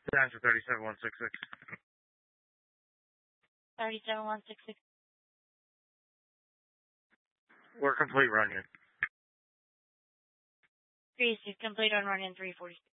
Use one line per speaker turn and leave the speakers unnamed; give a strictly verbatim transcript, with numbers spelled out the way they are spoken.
Down to thirty-seven one six six.
thirty-seven one six six.
We're complete running.
three six complete on running three forty-six.